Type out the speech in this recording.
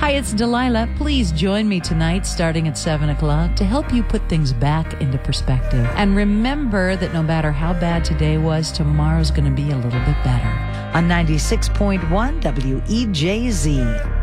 Hi, it's Delilah. Please join me tonight starting at 7 o'clock to help you put things back into perspective. And remember that no matter how bad today was, tomorrow's going to be a little bit better. On 96.1 WEJZ.